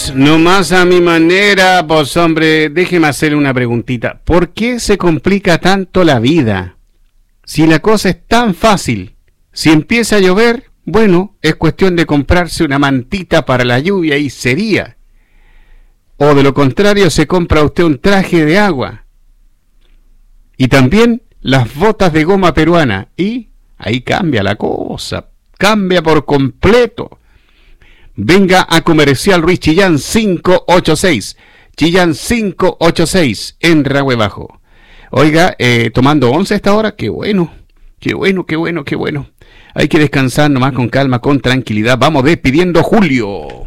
No más a mi manera, pues hombre, déjeme hacerle una preguntita. ¿Por qué se complica tanto la vida? Si la cosa es tan fácil, si empieza a llover, bueno, es cuestión de comprarse una mantita para la lluvia y sería. O de lo contrario, se compra usted un traje de agua. Y también las botas de goma peruana. Y ahí cambia la cosa, cambia por completo. Venga a Comercial Ruiz Chillán 586, Chillán 586 en Rahue Bajo. Oiga, tomando once a esta hora, qué bueno, qué bueno, qué bueno, qué bueno. Hay que descansar nomás con calma, con tranquilidad. Vamos despidiendo julio.